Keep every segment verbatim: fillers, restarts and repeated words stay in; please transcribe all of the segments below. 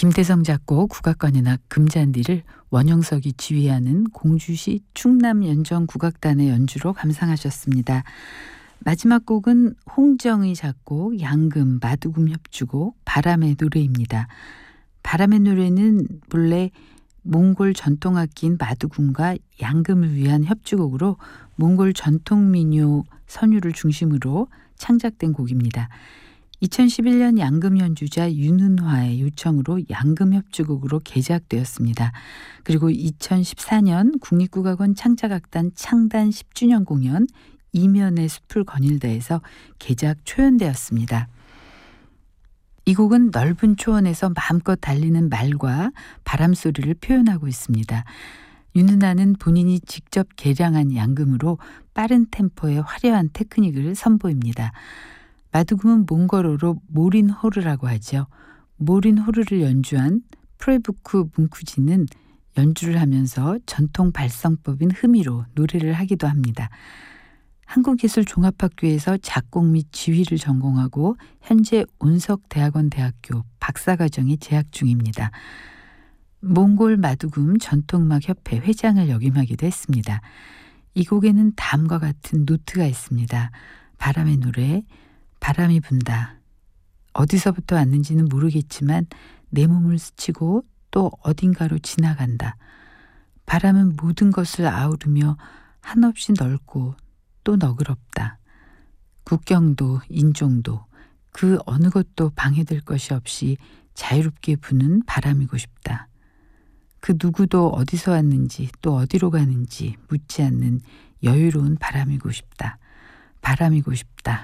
김대성 작곡 국악관현악 금잔디를 원영석이 지휘하는 공주시 충남연정 국악단의 연주로 감상하셨습니다. 마지막 곡은 홍정의 작곡, 양금, 마두금 협주곡 바람의 노래입니다. 바람의 노래는 본래 몽골 전통악기인 마두금과 양금을 위한 협주곡으로 몽골 전통민요 선율을 중심으로 창작된 곡입니다. 이천십일 년 양금 연주자 윤은화의 요청으로 양금 협주곡으로 개작되었습니다. 그리고 이천십사 년 국립국악원 창작악단 창단 십 주년 공연 이면의 숲을 거닐다에서 개작 초연되었습니다. 이 곡은 넓은 초원에서 마음껏 달리는 말과 바람 소리를 표현하고 있습니다. 윤은아는 본인이 직접 개량한 양금으로 빠른 템포의 화려한 테크닉을 선보입니다. 마두금은 몽골어로 모린호르라고 하죠. 모린호르를 연주한 프레부크 뭉쿠지는 연주를 하면서 전통 발성법인 흠이로 노래를 하기도 합니다. 한국예술종합학교에서 작곡 및 지휘를 전공하고 현재 온석대학원 대학교 박사과정에 재학 중입니다. 몽골 마두금 전통음악협회 회장을 역임하기도 했습니다. 이 곡에는 다음과 같은 노트가 있습니다. 바람의 노래, 바람이 분다. 어디서부터 왔는지는 모르겠지만 내 몸을 스치고 또 어딘가로 지나간다. 바람은 모든 것을 아우르며 한없이 넓고 또 너그럽다. 국경도 인종도 그 어느 것도 방해될 것이 없이 자유롭게 부는 바람이고 싶다. 그 누구도 어디서 왔는지 또 어디로 가는지 묻지 않는 여유로운 바람이고 싶다. 바람이고 싶다.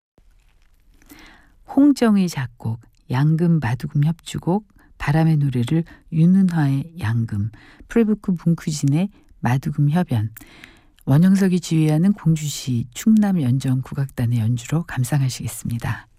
홍정의 작곡, 양금 마두금 협주곡, 바람의 노래를 윤은화의 양금, 프레부크 뭉쿠진의 마두금 협연, 원영석이 지휘하는 공주시 충남연정 국악단의 연주로 감상하시겠습니다.